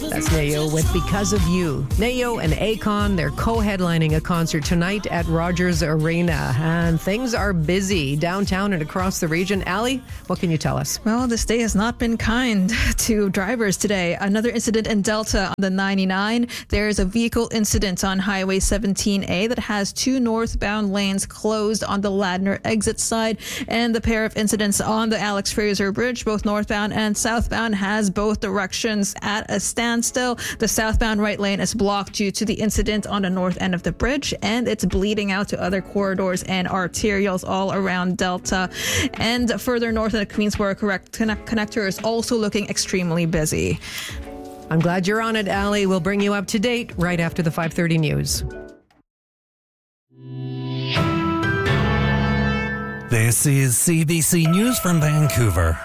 That's Nayo with Because of You. Nayo and Akon, they're co-headlining a concert tonight at Rogers Arena. And things are busy downtown and across the region. Ali, what can you tell us? Well, this day has not been kind to drivers today. Another incident in Delta on the 99. There's a vehicle incident on Highway 17A that has two northbound lanes closed on the Ladner exit side. And the pair of incidents on the Alex Fraser Bridge, both northbound and southbound, has both directions at a standstill. The southbound right lane is blocked due to the incident on the north end of the bridge, and it's bleeding out to other corridors and arterials all around Delta. And further north in the Queensboro connector is also looking extremely busy. I'm glad you're on it, Ali. We'll bring you up to date right after the 5:30 news. This is CBC News from Vancouver.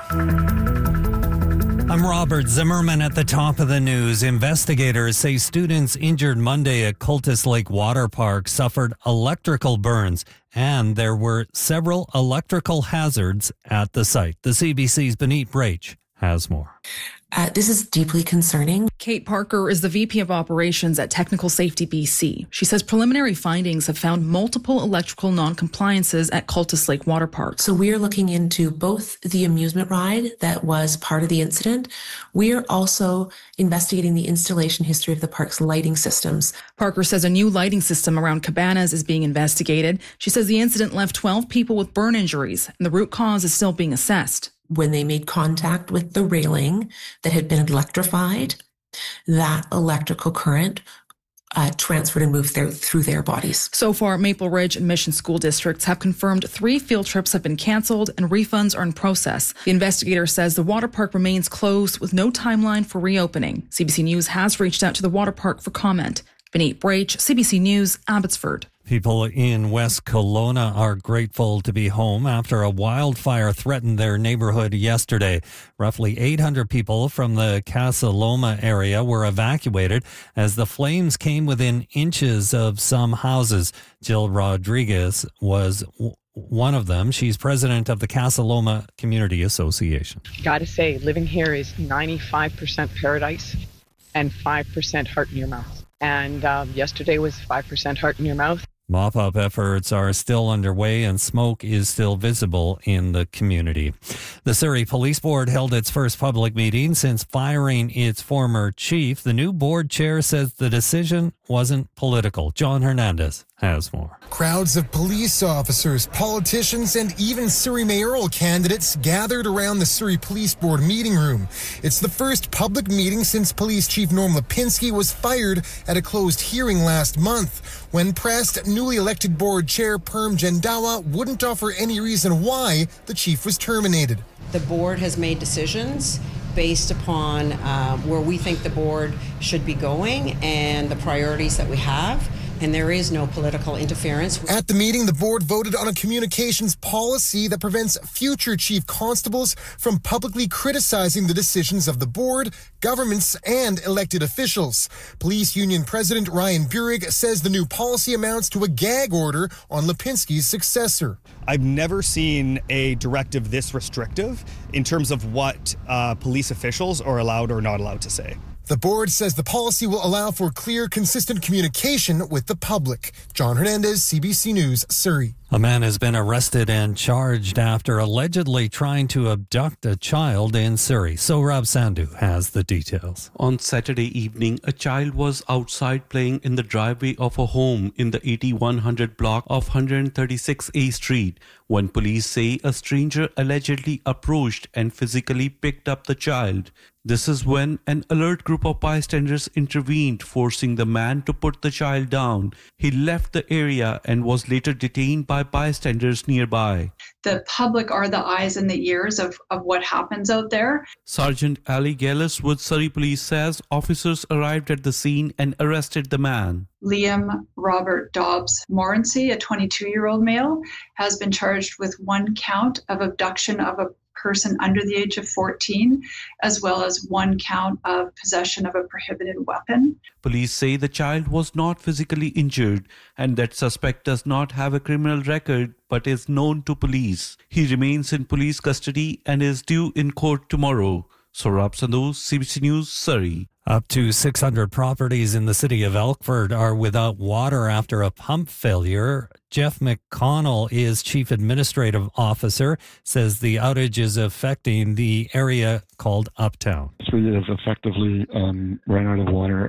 I'm Robert Zimmerman at the top of the news. Investigators say students injured Monday at Cultus Lake Water Park suffered electrical burns, and there were several electrical hazards at the site. The CBC's Benit Brach has more. This is deeply concerning. Kate Parker is the VP of Operations at Technical Safety BC. She says preliminary findings have found multiple electrical non-compliances at Cultus Lake Water Park. So we are looking into both the amusement ride that was part of the incident. We are also investigating the installation history of the park's lighting systems. Parker says a new lighting system around cabanas is being investigated. She says the incident left 12 people with burn injuries, and the root cause is still being assessed. When they made contact with the railing that had been electrified, that electrical current transferred and moved through their bodies. So far, Maple Ridge and Mission School Districts have confirmed 3 field trips have been canceled and refunds are in process. The investigator says the water park remains closed with no timeline for reopening. CBC News has reached out to the water park for comment. Benit Brach, CBC News, Abbotsford. People in West Kelowna are grateful to be home after a wildfire threatened their neighborhood yesterday. Roughly 800 people from the Casa Loma area were evacuated as the flames came within inches of some houses. Jill Rodriguez was one of them. She's president of the Casa Loma Community Association. Gotta say, living here is 95% paradise and 5% heart in your mouth. And yesterday was 5% heart in your mouth. Mop-up efforts are still underway and smoke is still visible in the community. The Surrey Police Board held its first public meeting since firing its former chief. The new board chair says the decision wasn't political. John Hernandez has more. Crowds of police officers, politicians, and even Surrey mayoral candidates gathered around the Surrey Police Board meeting room. It's the first public meeting since Police Chief Norm Lipinski was fired at a closed hearing last month. When pressed, newly elected board chair Perm Jandawa wouldn't offer any reason why the chief was terminated. The board has made decisions based upon where we think the board should be going and the priorities that we have. And there is no political interference. At the meeting, the board voted on a communications policy that prevents future chief constables from publicly criticizing the decisions of the board, governments, and elected officials. Police Union President Ryan Burig says the new policy amounts to a gag order on Lipinski's successor. I've never seen a directive this restrictive in terms of what police officials are allowed or not allowed to say. The board says the policy will allow for clear, consistent communication with the public. John Hernandez, CBC News, Surrey. A man has been arrested and charged after allegedly trying to abduct a child in Surrey. Sohrab Sandhu has the details. On Saturday evening, a child was outside playing in the driveway of a home in the 8100 block of 136A Street when police say a stranger allegedly approached and physically picked up the child. This is when an alert group of bystanders intervened, forcing the man to put the child down. He left the area and was later detained by bystanders nearby. The public are the eyes and the ears of what happens out there. Sergeant Ali Gillis with Surrey Police says officers arrived at the scene and arrested the man. Liam Robert Dobbs Morency, a 22-year-old male, has been charged with 1 count of abduction of a person under the age of 14, as well as 1 count of possession of a prohibited weapon. Police say the child was not physically injured and that suspect does not have a criminal record but is known to police. He remains in police custody and is due in court tomorrow. Saurabh Sandhu, CBC News, Surrey. Up to 600 properties in the city of Elkford are without water after a pump failure. Jeff McConnell is Chief Administrative Officer, says the outage is affecting the area called Uptown. We have effectively ran out of water